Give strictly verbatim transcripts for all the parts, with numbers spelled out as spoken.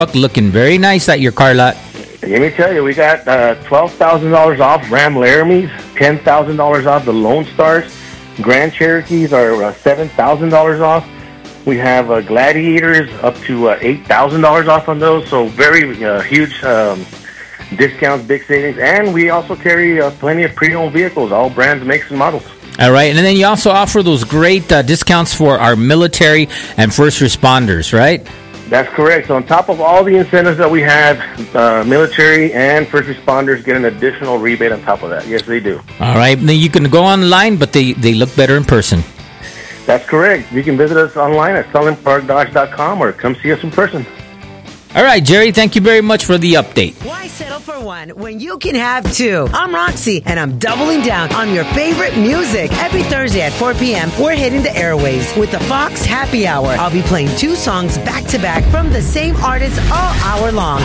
Looking very nice at your car lot. Let me tell you, we got uh, twelve thousand dollars off Ram Laramies, ten thousand dollars off the Lone Stars. Grand Cherokees are uh, seven thousand dollars off. We have uh, Gladiators up to uh, eight thousand dollars off on those, so very uh, huge um, discounts, big savings. And we also carry uh, plenty of pre-owned vehicles, all brands, makes, and models. All right, and then you also offer those great uh, discounts for our military and first responders, right? That's correct. So on top of all the incentives that we have, uh, military and first responders get an additional rebate on top of that. Yes, they do. All right. Then you can go online, but they, they look better in person. That's correct. You can visit us online at Sullivan Park Dodge dot com or come see us in person. All right, Jerry, thank you very much for the update. Why settle for one when you can have two? I'm Roxy, and I'm doubling down on your favorite music. Every Thursday at four p.m., we're hitting the airwaves with the Fox Happy Hour. I'll be playing two songs back-to-back from the same artist all hour long.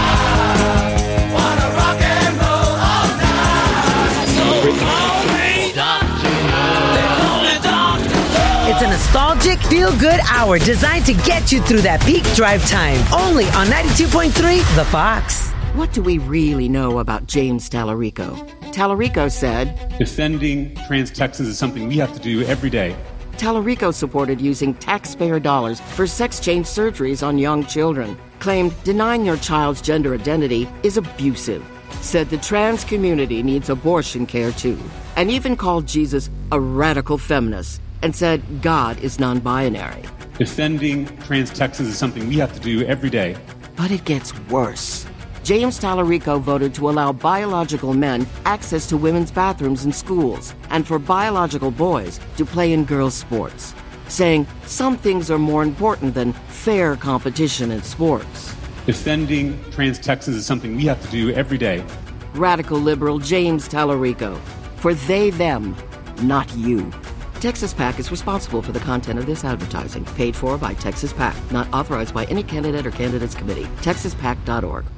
I wanna rock and roll all night. So call me Doctor. They call me Doctor. It's a nostalgic, feel-good hour designed to get you through that peak drive time. Only on ninety-two point three The Fox. What do we really know about James Tallarico? Tallarico said, defending trans Texans is something we have to do every day. Tallarico supported using taxpayer dollars for sex change surgeries on young children. Claimed denying your child's gender identity is abusive. Said the trans community needs abortion care too. And even called Jesus a radical feminist. And said God is non-binary. Defending trans Texans is something we have to do every day. But it gets worse. James Tallarico voted to allow biological men access to women's bathrooms in schools and for biological boys to play in girls' sports, saying some things are more important than fair competition in sports. Defending trans Texans is something we have to do every day. Radical liberal James Tallarico. For they, them, not you. Texas PAC is responsible for the content of this advertising, paid for by Texas PAC, not authorized by any candidate or candidates committee. texas pac dot org.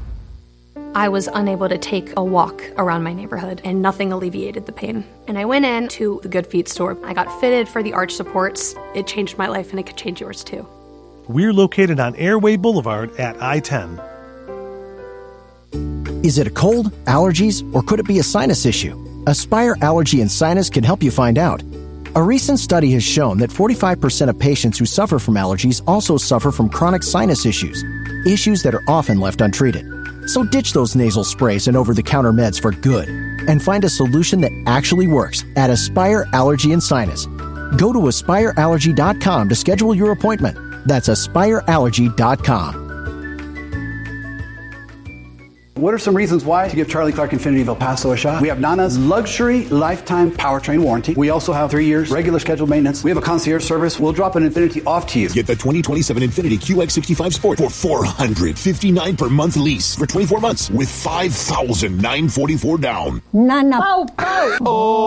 I was unable to take a walk around my neighborhood, and nothing alleviated the pain. And I went in to the Good Feet store. I got fitted for the arch supports. It changed my life, and it could change yours too. We're located on Airway Boulevard at I ten. Is it a cold, allergies, or could it be a sinus issue? Aspire Allergy and Sinus can help you find out. A recent study has shown that forty-five percent of patients who suffer from allergies also suffer from chronic sinus issues, issues that are often left untreated. So ditch those nasal sprays and over-the-counter meds for good and find a solution that actually works at Aspire Allergy and Sinus. Go to aspire allergy dot com to schedule your appointment. That's aspire allergy dot com. What are some reasons why to give Charlie Clark Infiniti of El Paso a shot? We have Nana's luxury lifetime powertrain warranty. We also have three years regular scheduled maintenance. We have a concierge service. We'll drop an Infiniti off to you. Get the twenty twenty-seven Infiniti Q X sixty-five Sport for four hundred fifty-nine dollars per month lease for twenty-four months with five thousand nine hundred forty-four dollars down. Nana. Pow, pow.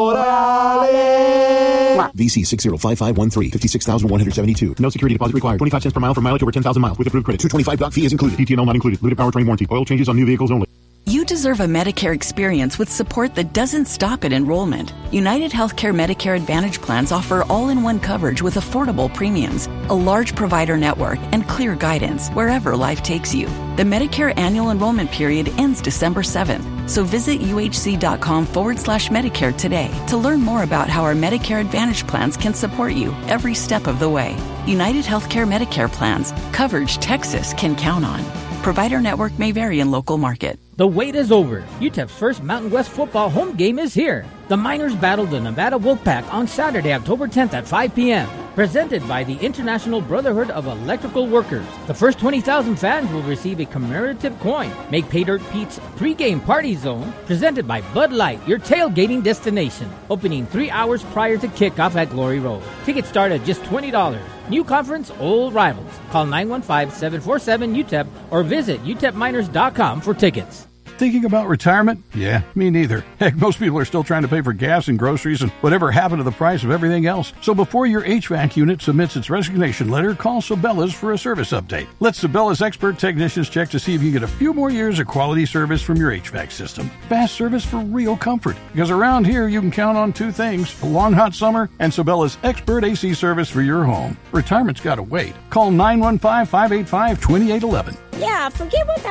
Orale. V C six zero five five one three, fifty-six thousand one hundred seventy-two. No security deposit required. twenty-five cents per mile for mileage over ten thousand miles with approved credit. two twenty-five doc fee is included. P T and L not included. Limited powertrain warranty. Oil changes on new vehicles only. You deserve a Medicare experience with support that doesn't stop at enrollment. United Healthcare Medicare Advantage plans offer all-in-one coverage with affordable premiums, a large provider network, and clear guidance wherever life takes you. The Medicare annual enrollment period ends December seventh, so visit uhc.com forward slash Medicare today to learn more about how our Medicare Advantage plans can support you every step of the way. United Healthcare Medicare plans, coverage Texas can count on. Provider network may vary in local market. The wait is over. U T E P's first Mountain West football home game is here. The Miners battle the Nevada Wolfpack on Saturday, October tenth at five p.m. Presented by the International Brotherhood of Electrical Workers. The first twenty thousand fans will receive a commemorative coin. Make Pay Dirt Pete's pregame party zone. Presented by Bud Light, your tailgating destination. Opening three hours prior to kickoff at Glory Road. Tickets start at just twenty dollars. New conference, old rivals. Call nine one five, seven four seven, U T E P or visit U T E P miners dot com for tickets. thinking about retirement? Yeah, me neither. Heck, most people are still trying to pay for gas and groceries and whatever happened to the price of everything else. So before your H V A C unit submits its resignation letter, call Sabela's for a service update. Let Sabela's expert technicians check to see if you can get a few more years of quality service from your H V A C system. Fast service for real comfort. Because around here, you can count on two things, a long hot summer and Sabela's expert A C service for your home. Retirement's got to wait. Call nine one five, five eight five, two eight one one. Yeah, forget what